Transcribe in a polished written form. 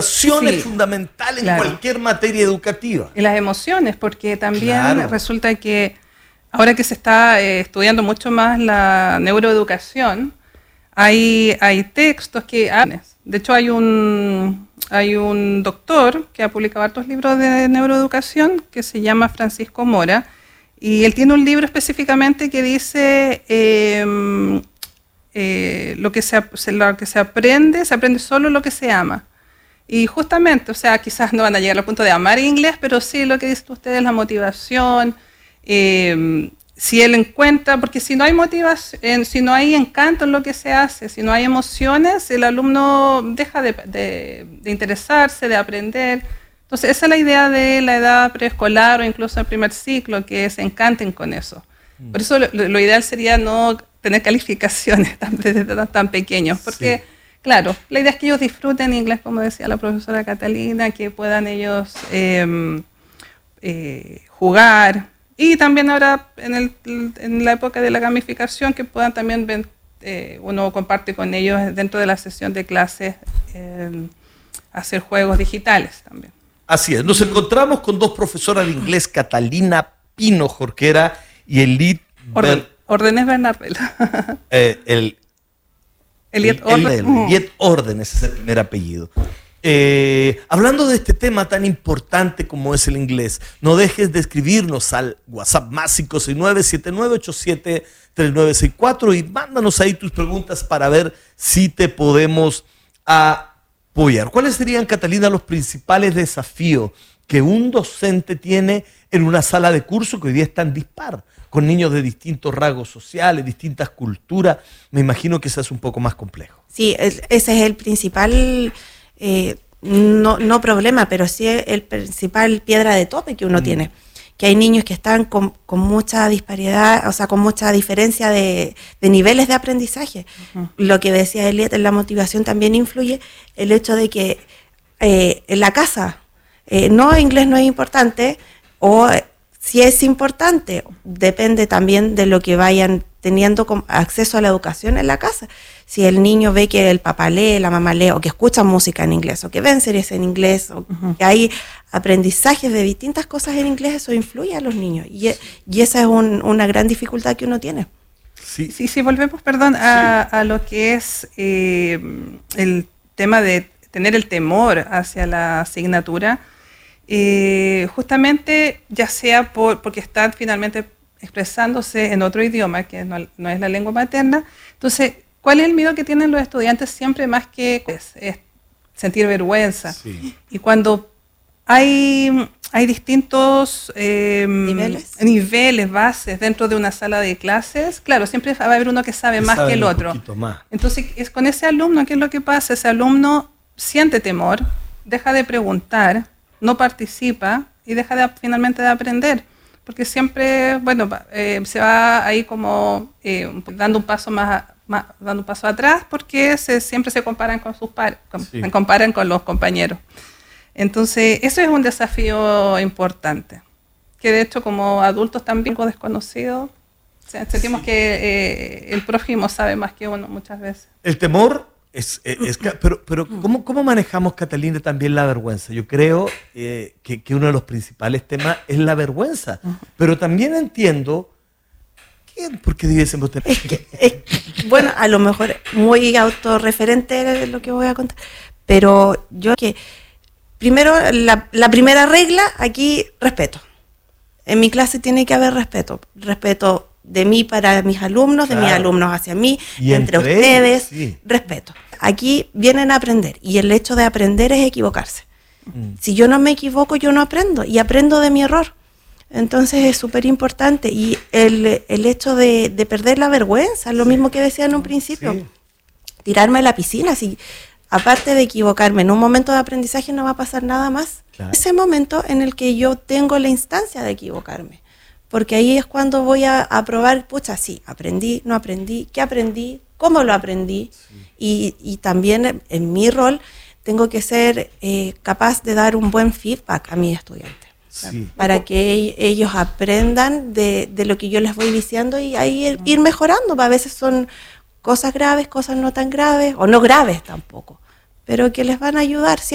motivación es Sí, fundamental en claro. cualquier materia educativa. Y las emociones, porque también Claro. resulta que ahora que se está estudiando mucho más la neuroeducación, hay textos que... De hecho, hay un doctor que ha publicado hartos libros de neuroeducación que se llama Francisco Mora, y él tiene un libro específicamente que dice lo que se aprende solo lo que se ama. Y justamente, o sea, quizás no van a llegar al punto de amar inglés, pero sí lo que dicen ustedes, la motivación, si él encuentra, porque si no hay motivación, si no hay encanto en lo que se hace, si no hay emociones, el alumno deja de interesarse, de aprender. Entonces, esa es la idea de la edad preescolar o incluso el primer ciclo, que se encanten con eso. Por eso lo ideal sería no tener calificaciones desde tan pequeños, porque... Sí. Claro, la idea es que ellos disfruten inglés, como decía la profesora Catalina, que puedan ellos jugar, y también ahora en la época de la gamificación, que puedan también uno comparte con ellos dentro de la sesión de clases, hacer juegos digitales también. Así es, nos encontramos con dos profesoras de inglés, Catalina Pino Jorquera y Órdenes Bernardel. Eliet Órdenes es el primer apellido. Hablando de este tema tan importante como es el inglés, no dejes de escribirnos al WhatsApp más 569-7987-3964 y mándanos ahí tus preguntas para ver si te podemos apoyar. ¿Cuáles serían, Catalina, los principales desafíos que un docente tiene en una sala de curso que hoy día es tan dispar, con niños de distintos rasgos sociales, distintas culturas? Me imagino que eso es un poco más complejo. Sí, ese es el principal, no problema, pero sí el principal piedra de tope que uno tiene. Que hay niños que están con mucha disparidad, o sea, con mucha diferencia de niveles de aprendizaje. Lo que decía Eliet, en la motivación también influye el hecho de que en la casa, inglés no es importante, o si es importante, depende también de lo que vayan teniendo acceso a la educación en la casa. Si el niño ve que el papá lee, la mamá lee, o que escuchan música en inglés, o que ven series en inglés, o que hay aprendizajes de distintas cosas en inglés, eso influye a los niños. Y esa es una gran dificultad que uno tiene. Sí, Sí, volvemos, perdón, a lo que es el tema de tener el temor hacia la asignatura. Justamente ya sea porque están finalmente expresándose en otro idioma que no es la lengua materna. Entonces, ¿cuál es el miedo que tienen los estudiantes siempre más que es sentir vergüenza? Sí. Y cuando hay distintos niveles, bases dentro de una sala de clases, claro, siempre va a haber uno que sabe más que el otro. Entonces, es con ese alumno, ¿qué es lo que pasa? Ese alumno siente temor, deja de preguntar, no participa y deja finalmente de aprender, porque siempre, se va ahí como dando un paso dando un paso atrás, porque siempre se comparan con sus pares, se comparan con los compañeros. Entonces, eso es un desafío importante, que de hecho como adultos también desconocidos, sentimos que el prójimo sabe más que uno muchas veces. El temor pero ¿cómo manejamos, Catalina, también la vergüenza? Yo creo que uno de los principales temas es la vergüenza, pero también entiendo ¿por qué diviésemos bueno, a lo mejor muy autorreferente lo que voy a contar, pero yo que primero, la primera regla aquí, respeto. En mi clase tiene que haber respeto de mí para mis alumnos, de mis alumnos hacia mí, y entre ustedes, respeto. Aquí vienen a aprender, y el hecho de aprender es equivocarse. Si yo no me equivoco, yo no aprendo, y aprendo de mi error. Entonces es súper importante, y el hecho de perder la vergüenza, lo mismo que decía en un principio, tirarme a la piscina, si aparte de equivocarme, en un momento de aprendizaje no va a pasar nada más. Claro. Ese momento en el que yo tengo la instancia de equivocarme. Porque ahí es cuando voy a probar, sí, aprendí, no aprendí, qué aprendí, cómo lo aprendí. Y también en mi rol tengo que ser capaz de dar un buen feedback a mis estudiantes. Para que ellos aprendan de lo que yo les voy diciendo y ahí ir mejorando. A veces son cosas graves, cosas no tan graves, o no graves tampoco, pero que les van a ayudar.